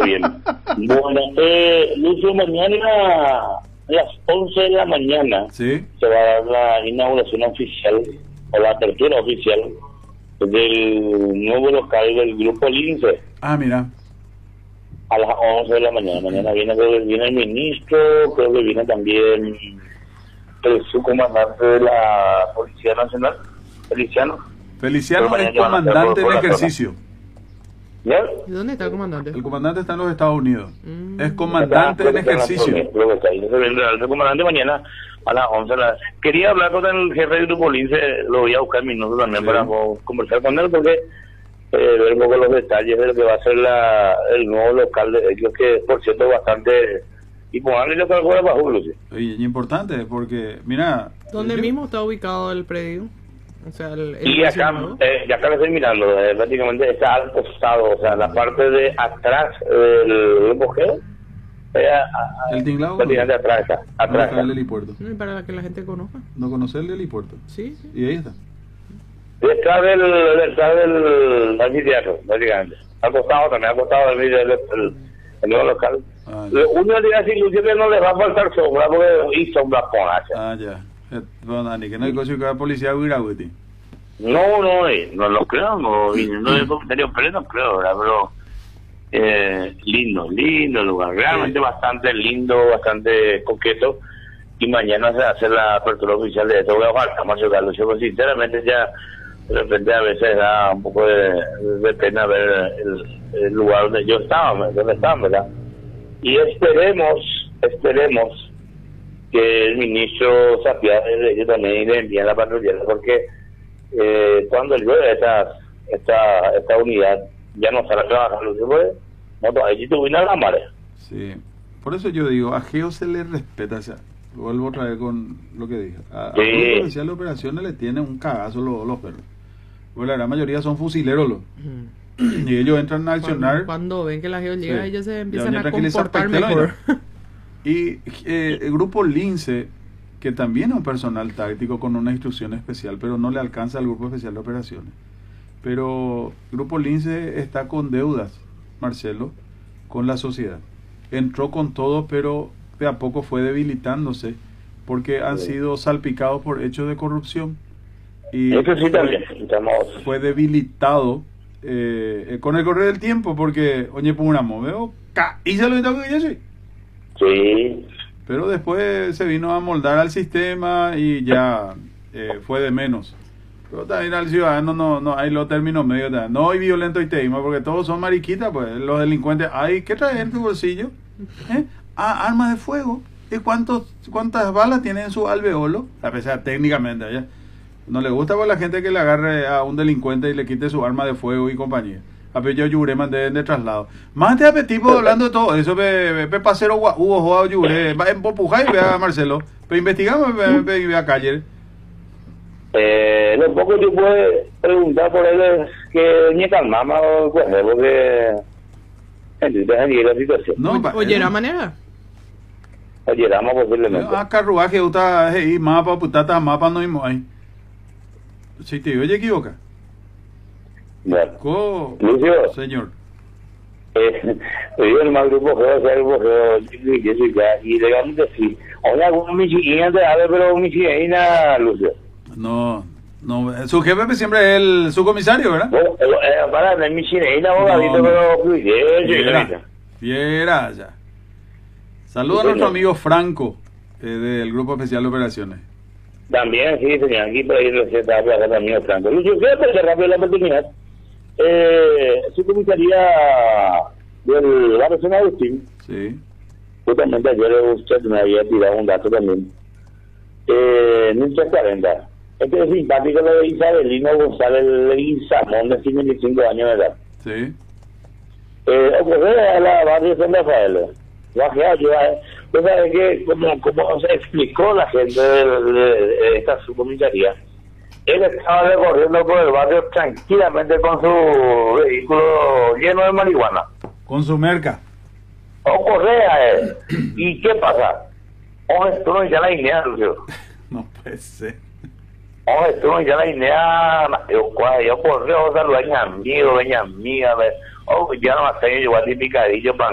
bien. Bueno, Lucio, mañana a las 11 de la mañana Sí. se va a dar la inauguración oficial, o la apertura oficial, del nuevo local del Grupo Lince, Ah, mira. a las 11 de la mañana. Mañana viene, creo que viene el ministro, creo que viene también el subcomandante de la Policía Nacional, Feliciano. Feliciano Pero es mañana van a estar comandante por en la ejercicio. ¿Ya? ¿Y dónde está el comandante? El comandante está en los Estados Unidos. Mm. Es comandante en ejercicio. Creo que está ahí. Entonces viene el comandante mañana a las 11. Quería hablar con el jefe del Grupo Lince, lo voy a buscar minutos también Sí. para conversar con él, porque ver un poco los detalles de lo que va a ser el nuevo local de ellos, que por cierto es bastante... Y ponerle lo que algo de bajo, Lucio. Oye, es importante porque, mira... ¿Dónde yo- mismo está ubicado el predio? O sea, el Y acá, nuevo. ya acá lo estoy mirando, prácticamente está al costado, o sea, la parte de atrás del Grupo G, ¿El tinglado? prácticamente atrás está, No, atrás está el está. helipuerto. Y para que la gente conozca. No conocer el helipuerto. Sí, sí. Y ahí está. Detrás del anfiteatro, prácticamente. Al costado también, al costado del nuevo local. Ah, ya. Lo único que decir, Lucio, que no les va a faltar sombra, porque y sombra ponacha. Ah, ya. Bueno, Dani, que no hay cosa que la policía hubiera, güey. No lo creo, no, y no es comentario, pero no creo, ¿verdad? Pero lindo lugar, realmente Sí. bastante lindo, bastante coqueto. Y mañana se hace la apertura oficial de esto. Voy a bajar, Marcio Carlos, yo sinceramente ya de repente a veces da un poco de pena ver el lugar donde yo estaba, ¿verdad? Y esperemos que el ministro Sapia yo también le envíe la patrullera, porque cuando llueve esta unidad ya no sale a trabajar, no, allí tuvo una la marea. Sí. Por eso yo digo, a Geo se le respeta, o sea, vuelvo otra vez con lo que dije. A Sí. Grupo Especial de Operaciones le tienen un cagazo los perros. Porque la gran mayoría son fusileros, Ujú. y ellos entran a accionar. Cuando ven que la geo llega, Sí. ellos se Ya empiezan van a a tranquilizar comportar Paitelo, mejor. Y el grupo Lince, que también es un personal táctico con una instrucción especial, pero no le alcanza al grupo especial de operaciones. Pero grupo Lince está con deudas, Marcelo, con la sociedad. Entró con todo, pero de a poco fue debilitándose, porque han sido salpicados por hechos de corrupción. Y Eso sí también, estamos... fue debilitado con el correr del tiempo, porque, oye, Puramo, veo, y se lo que yo soy. Sí, Pero después se vino a moldar al sistema y ya fue de menos. Pero también al ciudadano no hay los términos medios. No hay violento y teima, porque todos son mariquitas, pues los delincuentes. Ay, ¿qué traes en tu bolsillo? Ah, armas de fuego. ¿Y cuántas balas tiene en su alveolo? A pesar, técnicamente, ¿ya? No le gusta por la gente que le agarre a un delincuente y le quite su arma de fuego y compañía. A ver, yo Yure mandé de traslado. Más de apetito hablando de todo eso, pasero Hugo Joao Yure, va en Popujay y ve a Marcelo. Pero investigamos y ve a Calle. lo poco que puede preguntar por él es que ni calmama o pues, porque entiendes la situación. No, Oye, ¿era manera? Oye, vamos posiblemente. a carruaje, usted y mapa, putata, mapa no hay ahí. Si te oye, equivoca. Bueno, Lucio, Señor. yo el más grupo Geo, o sea, el grupo Geo, yo soy ya, y legalmente sí. Ahora algunos michiquinas de ave, pero michiquina, Lucio. No, su jefe siempre es el subcomisario, ¿verdad? Bueno, para el michiquina, abogadito, pero fluye, Fiera, ya. Saludos a nuestro amigo Franco, del Grupo Especial de Operaciones. También, sí, señor, aquí por ahí receta para también Franco. Lucio, ¿qué es rápido la oportunidad? Su comisaría del barrio San Agustín, Sí. justamente ayer usted me había tirado un dato también. 1340. Este es simpático lo de Isabelino González Leguizamón, de 55 años de edad. Sí. Ocurre a la barrio San Rafael. Pues sabe que, como se explicó la gente de esta subcomisaría, él estaba recorriendo por el barrio tranquilamente con su vehículo lleno de marihuana. Con su merca. Ocurre a él. ¿Y qué pasa? Hombre, tú no ya la idea, Lucio. No puede ser. Hombre, tú no ya la idea. Yo correo, saludar a mi amigo, a mi amiga. Ya no me sé, yo a ti picadillo,